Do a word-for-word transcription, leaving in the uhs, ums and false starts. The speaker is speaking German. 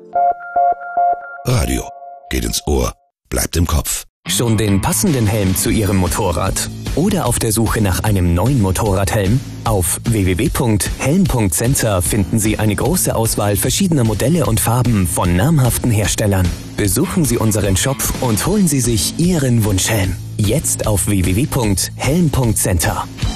Radio. Geht ins Ohr. Bleibt im Kopf. Schon den passenden Helm zu Ihrem Motorrad? Oder auf der Suche nach einem neuen Motorradhelm? Auf w w w punkt helm punkt center finden Sie eine große Auswahl verschiedener Modelle und Farben von namhaften Herstellern. Besuchen Sie unseren Shop und holen Sie sich Ihren Wunschhelm. Jetzt auf w w w punkt helm punkt center.